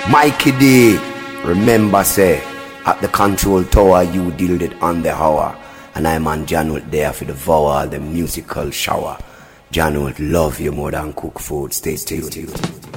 Mikey D, remember say, at the control tower you deal it on the hour. And I'm on Janwood there for the vowel, the musical shower. Janwood love you more than cook food. Stay tuned.